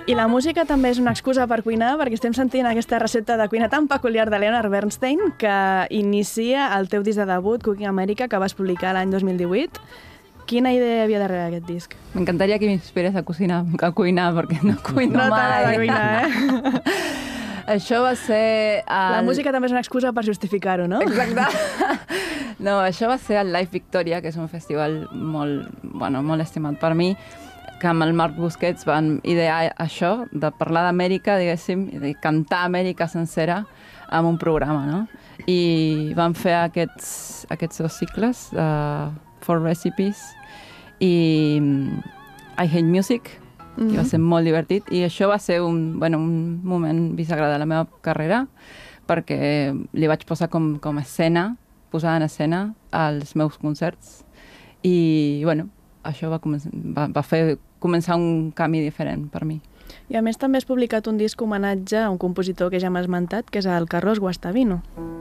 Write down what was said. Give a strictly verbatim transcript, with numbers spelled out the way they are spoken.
I la música també és una excusa per cuinar, perquè estem sentint aquesta recepta de cuina tan peculiar de Leonard Bernstein, que inicia el teu disc de debut, Cooking America, que vas publicar l'any dos mil divuit. Quina idea hi havia darrere d'aquest disc? M'encantaria que m'inspirés a cuinar, a cuinar, perquè no cuino no mai. No t'agrada cuinar, eh? Això va ser... El... La música també és una excusa per justificar-ho, no? Exacte. No, això va ser el Live Victoria, que és un festival molt, bueno, molt estimat per mi, que amb el Marc Busquets van idear això, de parlar d'Amèrica, diguéssim, i de cantar Amèrica sencera amb un programa, no? I vam fer aquests, aquests dos cicles, uh, Four Recipes i I Hate Music, mm-hmm. que va ser molt divertit, i això va ser un, bueno, un moment bisagra de la meva carrera, perquè li vaig posar com, com escena, posar en escena als meus concerts, i bueno, això va, començar, va, va fer començar un camí diferent per mi. I a més també has publicat un disc homenatge a un compositor que ja m'has esmentat, que és el Carlos Guastavino.